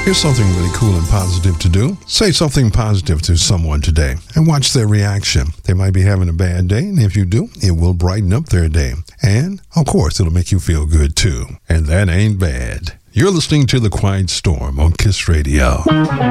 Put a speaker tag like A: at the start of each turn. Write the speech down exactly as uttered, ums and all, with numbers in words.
A: Here's something really cool and positive to do. Say something positive to someone today and watch their reaction. They might be having a bad day, and if you do, it will brighten up their day. And, of course, it'll make you feel good, too. And that ain't bad. You're listening to The Quiet Storm on KISS Radio.